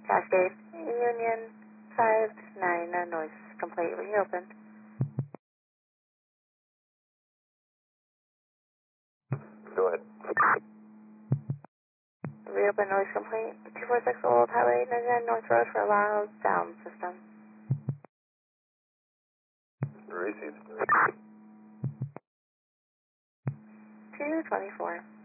Cascade, Union 59, noise complete, reopen. Go ahead. Reopen, noise complete. 246 Old Highway 99 North Road for a loud sound system. Received. 224.